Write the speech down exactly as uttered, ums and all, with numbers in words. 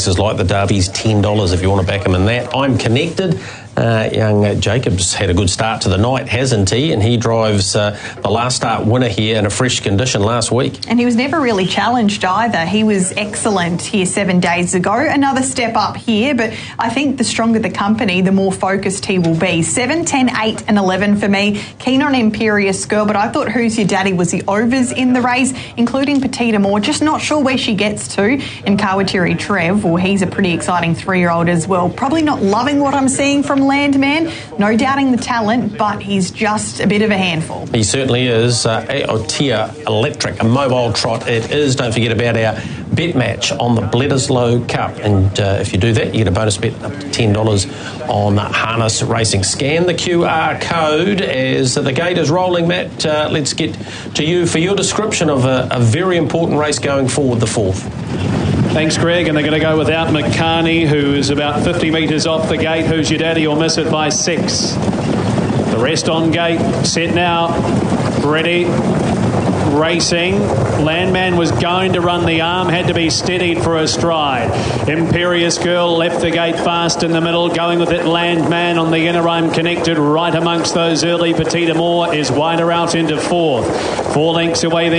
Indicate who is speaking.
Speaker 1: races like the Derby's ten dollars if you want to back him in that. I'm Connected. Uh, young Jacobs had a good start to the night, hasn't he? And he drives uh, the last start winner here in a fresh condition last week.
Speaker 2: And he was never really challenged either. He was excellent here seven days ago. Another step up here, but I think the stronger the company, the more focused he will be. seven, ten, eight and eleven for me. Keen on Imperious Girl, but I thought Who's Your Daddy was the overs in the race, including Petita Moore. Just not sure where she gets to. And Kawatiri Trev, well, he's a pretty exciting three-year-old as well. Probably not loving what I'm seeing from Landman. No doubting the talent, but he's just a bit of a handful.
Speaker 1: He certainly is. Uh, Aotea Electric, a mobile trot it is. Don't forget about our bet match on the Bledisloe Cup. And uh, if you do that, you get a bonus bet up to ten dollars on harness racing. Scan the Q R code as the gate is rolling, Matt. Uh, let's get to you for your description of a, a very important race going forward, the fourth.
Speaker 3: Thanks, Greg. And they're going to go without McCarney, who is about fifty metres off the gate. Who's Your Daddy? You'll miss it by six. The rest on gate. Set now. Ready. Racing. Landman was going to run the arm, had to be steadied for a stride. Imperious Girl left the gate fast in the middle, going with it. Landman on the inner. I'm Connected right amongst those early. Petita Moore is wider out into fourth. Four lengths away then.